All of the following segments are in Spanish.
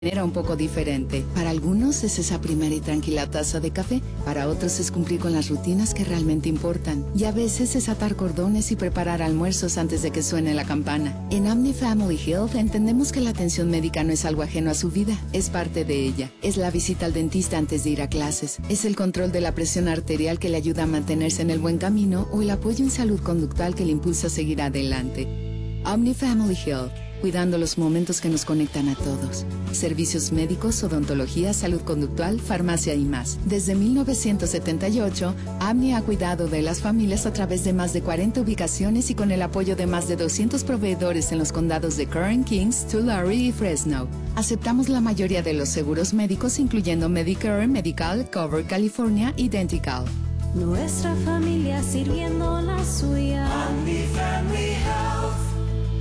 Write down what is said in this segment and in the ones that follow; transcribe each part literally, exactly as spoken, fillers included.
Era un poco diferente. Para algunos es esa primera y tranquila taza de café, para otros es cumplir con las rutinas que realmente importan. Y a veces es atar cordones y preparar almuerzos antes de que suene la campana. En Omni Family Health entendemos que la atención médica no es algo ajeno a su vida, es parte de ella. Es la visita al dentista antes de ir a clases, es el control de la presión arterial que le ayuda a mantenerse en el buen camino o el apoyo en salud conductual que le impulsa a seguir adelante. Omni Family Health. Cuidando los momentos que nos conectan a todos. Servicios médicos, odontología, salud conductual, farmacia y más. Desde mil novecientos setenta y ocho, Omni ha cuidado de las familias a través de más de cuarenta ubicaciones y con el apoyo de más de doscientos proveedores en los condados de Kern, Kings, Tulare y Fresno. Aceptamos la mayoría de los seguros médicos, incluyendo Medicare, Medical, Cover California y Dentical. Nuestra familia sirviendo la suya. Omni Family Health.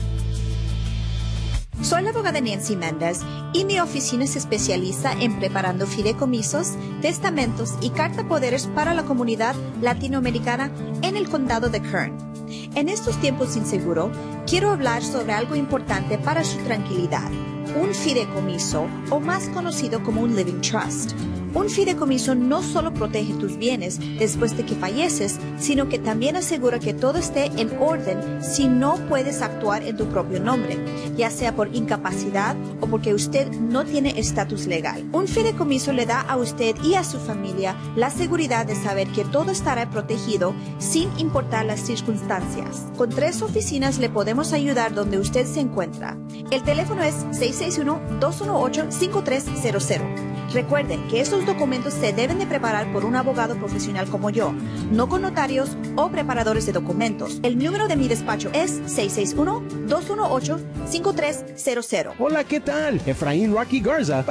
Soy la abogada Nancy Méndez y mi oficina se especializa en preparando fideicomisos, testamentos y cartapoderes para la comunidad latinoamericana en el condado de Kern. En estos tiempos inseguros, quiero hablar sobre algo importante para su tranquilidad, un fideicomiso o más conocido como un living trust. Un fideicomiso no solo protege tus bienes después de que falleces, sino que también asegura que todo esté en orden si no puedes actuar en tu propio nombre, ya sea por incapacidad o porque usted no tiene estatus legal. Un fideicomiso le da a usted y a su familia la seguridad de saber que todo estará protegido sin importar las circunstancias. Con tres oficinas le podemos ayudar donde usted se encuentra. El teléfono es seis seis uno, dos uno ocho, cinco tres cero cero. Recuerden que estos documentos se deben de preparar por un abogado profesional como yo, no con notarios o preparadores de documentos. El número de mi despacho es seis seis uno, dos uno ocho, cinco tres cero cero. Hola, ¿qué tal? Efraín Rocky Garza